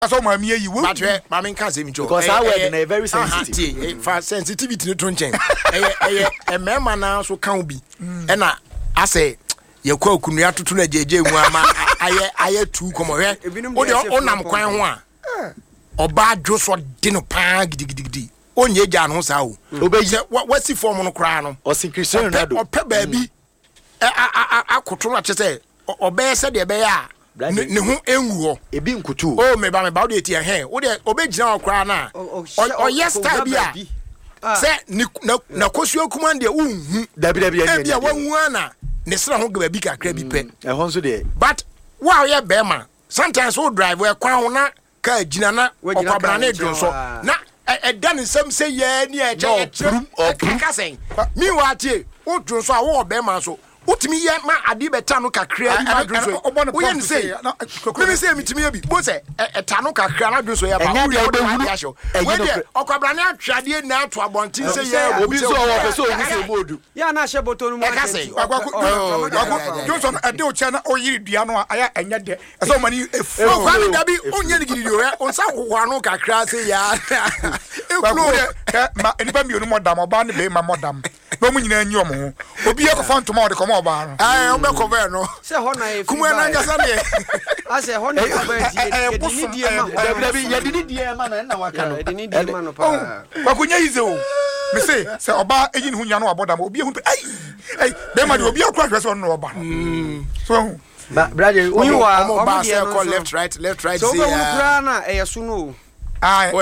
so mami yi wo but mami can say me jo because our word na very sensitive for sensitivity no to nchen e mema na so kan bi e na ase ye kwa kunua tutu na jeje mu ama aye tu komo hwe o de onam kwan ho a oba adwo so de no pa gidigidi onye gya no sa o obeje wasi form no kra no o sin Cristiano Ronaldo o pe ba bi akoto na chese obe se de be ya ne ho enwu ho ebi nkutu o me ba o de tie he o de obegina okra na o yes style bi a se na kosuo kuma de unhu dabi e bia wanhu ana ne sra ho gaba bi kakra bi pe e ho nso de but wow ye be ma sometimes we drive we kwan ho na ka gina na okwabra na edun so na e dan nsam se ye ni e che ka sen mi wa tie o dun so a wo be ma so utimi ye ma ade beta no kakra bi ma dun so wo ye say me say mitimi bi bo say eta no kakra na dun so ya ba wo ya sho we de okwabra na atwade na ato abontin say ye obi so wo pe so obi say bodu ya na she botonu ma ka say Johnson ade o che na o yiri dua no aya enya de e so mani efu o kwa mi dabi onye ni gidi o on sa kokwa no kakra say ya e klo ma enipa mi onu modam oba ne be ma modam no mu nyina anyi omo obi e ko fanto ma o de komo oba no o be cover no se ho na e kuma na ngasa ne a se ho na cover die die ma dabi ya di die ma na waka no di die ma no pa kwa kunya ize o me say se oba eyi ni hu nya no abodam obi hu ai be ma de obi akura hwese on no oba so brother we wa ba say call left right so go kura na e yeso no ai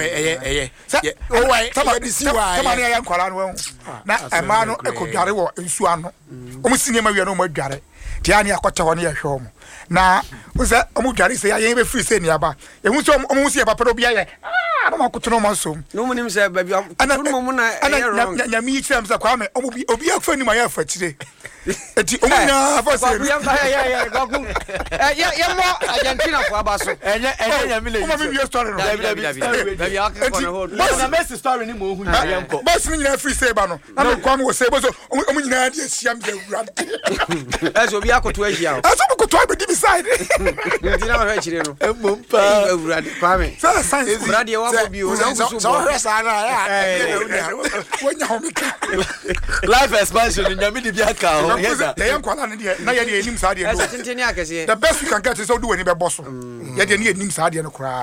we o wai sama di siwa sama ne ya nkwala no na ema no ekodware wo nsu ano omu sinye ma wi no mo adware ti ani akocha ho ne ya hwe omo na uze omu dware se ya yen be free se ni aba ehu so omu se papa do bia ye no makoto no so no mu nim se ba bia no mu na nya mi chim se kwa me obi afa ni ma ya afa chire eti omu na afa se ya gagu ya mo Argentina ko abaso enye nya mi le omu mi story no baby akko no hold na Messi story ni mo hu nya yanko boss ni na free se ba no na kwa me wo se bo so omu nyina de asiam de wurade eso obi akoto ahia o eso ko to be di beside ndina wa chire no emompa wurade kwame sa science wurade wa mo bi o so resa na ya wonya homika life expansion nyame di bia ka ho yes sir dey nkwala na de na ye de enim sa de no tintini akese the best you can get is do any be boss ye de ni enim sa de no kra